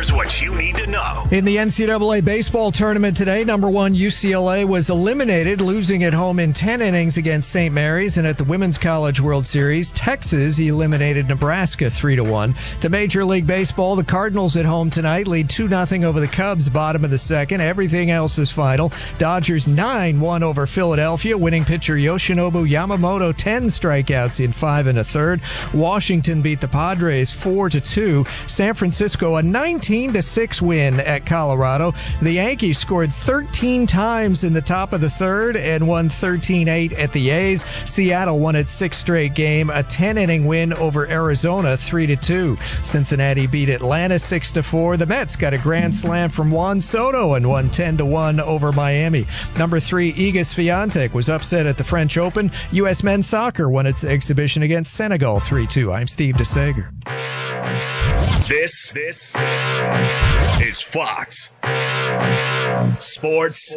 Here's what you need to know. In the NCAA baseball tournament today, number one UCLA was eliminated, losing at home in 10 innings against St. Mary's. And at the Women's College World Series, Texas eliminated Nebraska 3-1. To Major League Baseball, the Cardinals at home tonight lead 2-0 over the Cubs, bottom of the second. Everything else is final. Dodgers 9-1 over Philadelphia. Winning pitcher Yoshinobu Yamamoto 10 strikeouts in 5 1/3. Washington beat the Padres 4-2. San Francisco a 19-6 win at Colorado. The Yankees scored 13 times in the top of the third and won 13-8 at the A's. Seattle won its sixth straight game, a 10-inning win over Arizona 3-2. Cincinnati beat Atlanta 6-4. The Mets got a grand slam from Juan Soto and won 10-1 over Miami. Number 3 Iga Swiatek was upset at the French Open. U.S. men's soccer won its exhibition against Senegal 3-2. I'm Steve DeSager. This is Fox Sports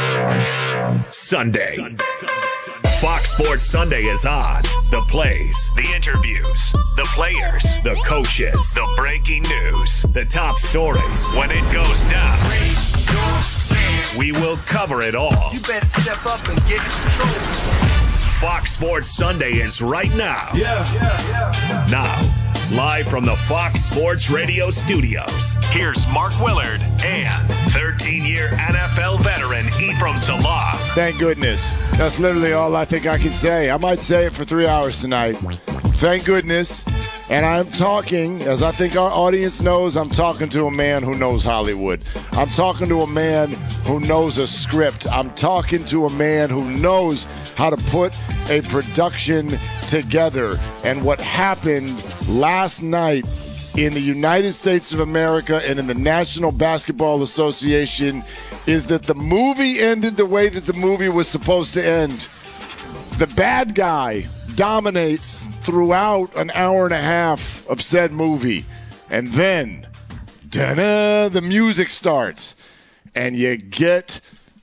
Sunday. Fox Sports Sunday is on. The plays, the interviews, the players, the coaches, the breaking news, the top stories. When it goes down, we will cover it all. You better step up and get control. Fox Sports Sunday is right now. Now, live from the Fox Sports Radio studios, here's Mark Willard and 13-year NFL veteran Ephraim Salaam. Thank goodness. That's literally all I think I can say. I might say it for 3 hours tonight. Thank goodness. And I'm talking, as I think our audience knows, I'm talking to a man who knows Hollywood. I'm talking to a man who knows a script. I'm talking to a man who knows how to put a production together. And what happened last night in the United States of America and in the National Basketball Association is that the movie ended the way that the movie was supposed to end. The bad guy dominates throughout an hour and a half of said movie. And then, the music starts. And you get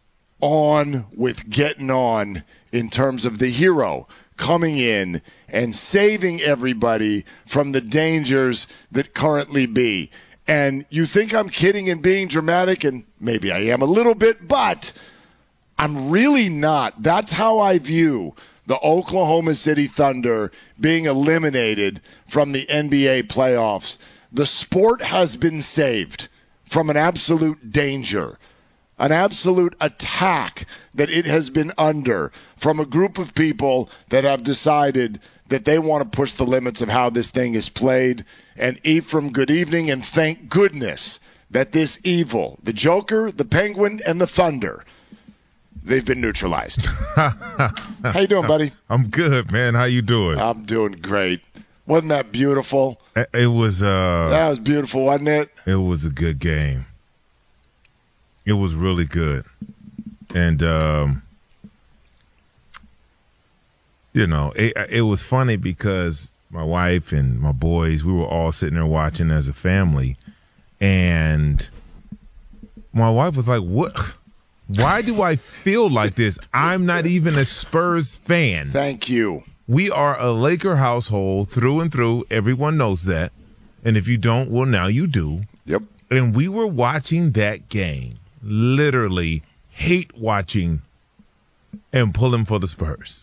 on with getting on in terms of the hero coming in and saving everybody from the dangers that currently be. And you think I'm kidding and being dramatic, and maybe I am a little bit, but I'm really not. That's how I view the Oklahoma City Thunder being eliminated from the NBA playoffs. The sport has been saved from an absolute danger, an absolute attack that it has been under from a group of people that have decided that they want to push the limits of how this thing is played. And Ephraim, good evening, and thank goodness that this evil, the Joker, the Penguin, and the Thunder, they've been neutralized. How you doing, buddy? I'm good, man. How you doing? I'm doing great. Wasn't that beautiful? It was. That was beautiful, wasn't it? It was a good game. It was really good, and it was funny because my wife and my boys, we were all sitting there watching as a family, and my wife was like, "What? Why do I feel like this? I'm not even a Spurs fan." Thank you. We are a Laker household through and through. Everyone knows that. And if you don't, well, now you do. Yep. And we were watching that game, literally hate watching and pulling for the Spurs.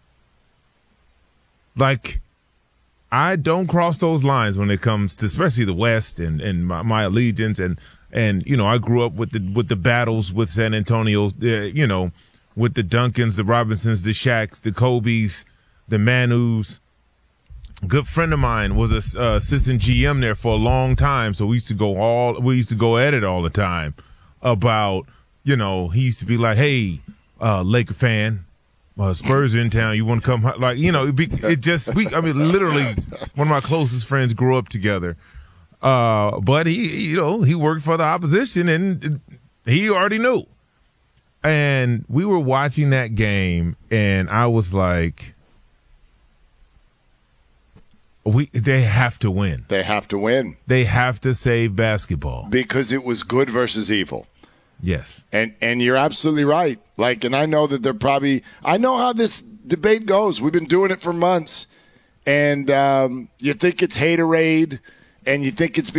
Like, I don't cross those lines when it comes to especially the West and my allegiance. And I grew up with the battles with San Antonio, with the Duncans, the Robinsons, the Shaqs, the Kobes, the Manus. A good friend of mine was a assistant GM there for a long time, so we used to go at it all the time about, he used to be like, "Hey, Laker fan, Spurs are in town. You want to come?" Like, literally, one of my closest friends grew up together. But he worked for the opposition, and he already knew. And we were watching that game, and I was like, they have to win. They have to win. They have to save basketball. Because it was good versus evil. Yes. And you're absolutely right. Like, and I know that I know how this debate goes. We've been doing it for months. And you think it's haterade, and you think it's